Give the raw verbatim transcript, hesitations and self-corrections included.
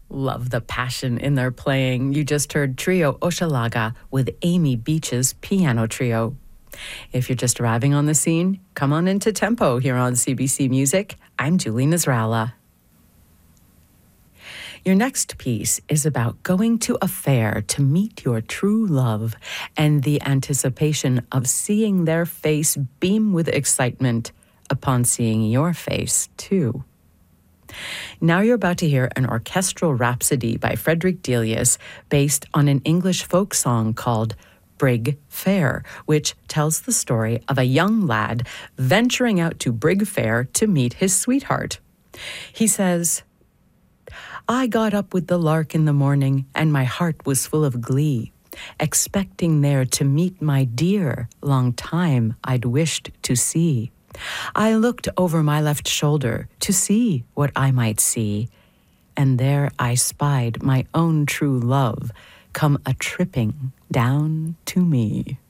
Love the passion in their playing. You just heard Trio Oshalaga with Amy Beach's piano trio. If you're just arriving on the scene, come on into Tempo here on C B C Music. I'm Julie Nasrallah. Your next piece is about going to a fair to meet your true love and the anticipation of seeing their face beam with excitement upon seeing your face, too. Now you're about to hear an orchestral rhapsody by Frederick Delius based on an English folk song called Brigg Fair, which tells the story of a young lad venturing out to Brigg Fair to meet his sweetheart. He says, I got up with the lark in the morning, and my heart was full of glee, expecting there to meet my dear, long time I'd wished to see. I looked over my left shoulder to see what I might see, and there I spied my own true love come a-tripping down to me.